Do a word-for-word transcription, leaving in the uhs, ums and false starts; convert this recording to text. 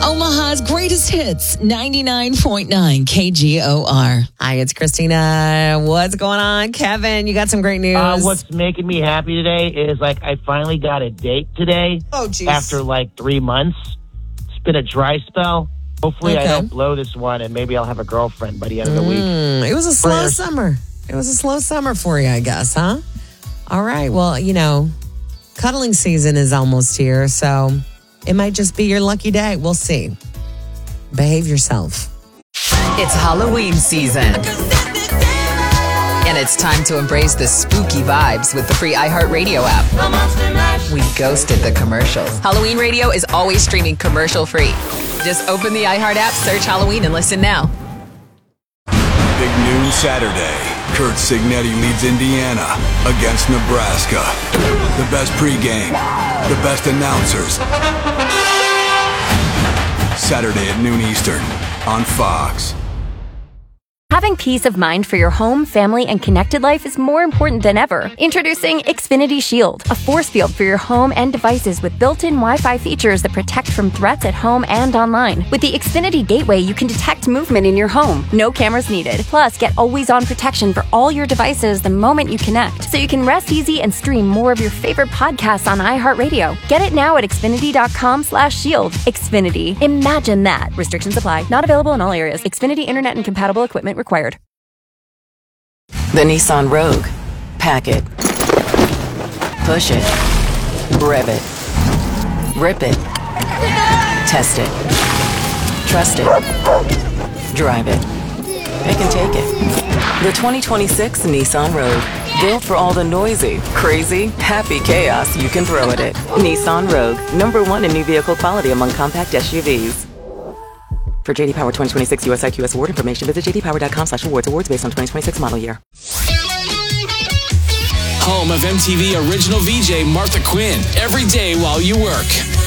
Omaha's greatest hits, ninety-nine point nine K G O R. Hi, it's Christina. What's going on? Kevin, you got some great news. Uh, what's making me happy today is, like, I finally got a date today. Oh, geez. After, like, three months. It's been a dry spell. Hopefully Okay. I don't blow this one, and maybe I'll have a girlfriend by the end of the week. Mm, it was a slow Prayers. summer. It was a slow summer for you, I guess, huh? All right. Well, you know, cuddling season is almost here, so it might just be your lucky day. We'll see. Behave yourself. It's Halloween season. And it's time to embrace the spooky vibes with the free iHeartRadio app. We ghosted the commercials. Halloween radio is always streaming commercial free. Just open the iHeart app, search Halloween, and listen now. Big noon Saturday. Kurt Signetti leads Indiana against Nebraska. The best pregame, the best announcers. Saturday at noon Eastern on Fox. Having peace of mind for your home, family, and connected life is more important than ever. Introducing Xfinity Shield, a force field for your home and devices with built-in Wi-Fi features that protect from threats at home and online. With the Xfinity Gateway, you can detect movement in your home. No cameras needed. Plus, get always-on protection for all your devices the moment you connect, so you can rest easy and stream more of your favorite podcasts on iHeartRadio. Get it now at Xfinity.com slash shield. Xfinity. Imagine that. Restrictions apply. Not available in all areas. Xfinity Internet and compatible equipment required. The Nissan Rogue. Pack it. Push it. Rev it. Rip it. Test it. Trust it. Drive it. It can take it. The twenty twenty-six Nissan Rogue. Built for all the noisy, crazy, happy chaos you can throw at it. Nissan Rogue. Number one in new vehicle quality among compact S U Vs. For J D Power twenty twenty-six U S I Q S award information, visit jdpower.com slash awards. Awards based on twenty twenty-six model year. Home of M T V original V J Martha Quinn. Every day while you work.